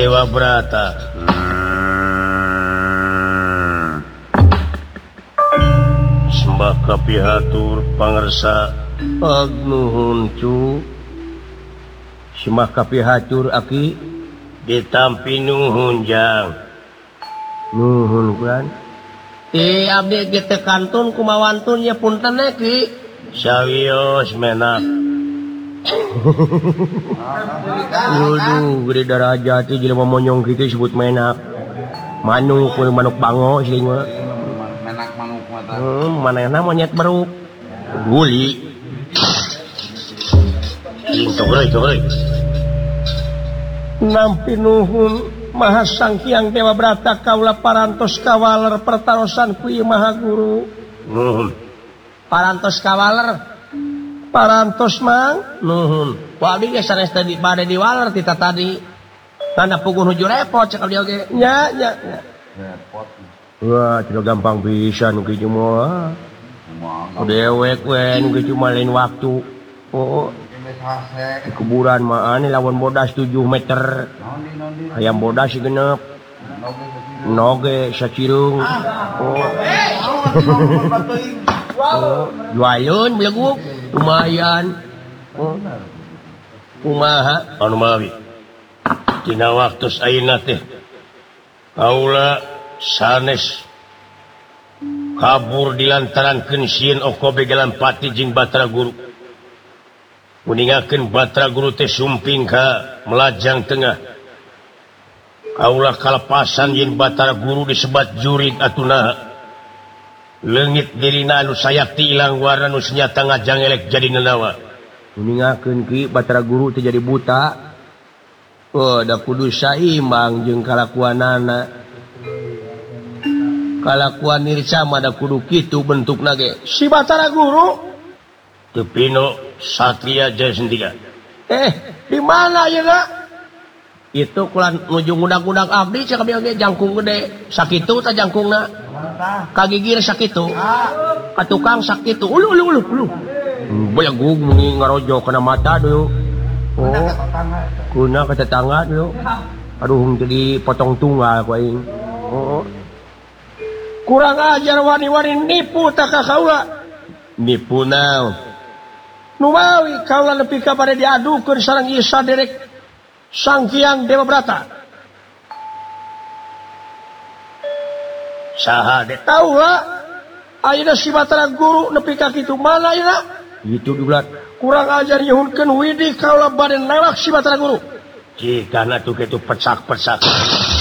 Dewa Brata. Sembah kapihatur pangersa agnuhun cu. Sembah kapihatur aki ditampi nuhun jang. Nuhun kan. Abdi gitu kantun kumawantun ya punten ki. Sawios menak. Waduh, gede darajat itu jelema monyong gitu disebut menak. Manuk bango sih mah. Menak manuk mata. Manehna monyet beruk. Guli. Togoi. Nampi nuhun Maha Sanghyang Dewa Brata kaula parantos kawaler pertarosan ku ieu Maha Guru. Nuhun. Parantos kawaler. Parantos mang nuhun. Wa abdi geus sanes tadi bade diwaler tita tadi. Tanda puguh nuju repot cek abdi oge. Nya. Repot. Wah, tidak gampang pisan nu kitu mah. Dewek we nu kitu mah lain waktu. Oh. Di kuburan mah ane lawan bodas 7 meter. Hayam bodas genep. Noge sacirung. Oh. Jualun beleguk lumayan. Kumaha Anu mawi. Dina waktos ayeuna teh kaula sanes kabur dilantarankeun sieun Okobe Galampati jeung Batra Guru. Kuningakeun Batra Guru teh sumping ka Melajang Tengah. Kaula kalepasan yen Batra Guru disebat jurid atunaha. Leungit dirina anu sayakti ilang warna nu senyata ngajangelek jadi nanawa. Kuningakeun ki Batra Guru teh jadi buta. Da kudu saimbang jeung kalakuanana. Kalakuan Nirca mah da kudu kitu bentukna ge. Si Batra Guru Tepino Satria Jayasendika. di mana ya nak? Itu kulan nuju ngudag-ngudag abdi cek abdi oge jangkung gede. Sakitu ta jangkungna? Kagigir sakitu. Ka tukang sakitu. Ulu. Bayagug mungi ngarojo kana mata dulu. Oh. Kuna ka tetangga dulu. Aduh jadi potong tunggal ku aing. Oh. Kurang ajar wani-wani nipu tak ka kaula. Nipu naon? Numawi kaula nepi ka bade diadukeun sareng ieu saderek Sanghyang Dewa Brata. Saha de Tahu lah, ayeuna si Batra Guru nepi ka kitu mana ayeuna? itu diulat. Kurang ajar nyuhunkeun widi kaula bade nalak si Batra Guru. Jikana tuh kitu pecak-pecak.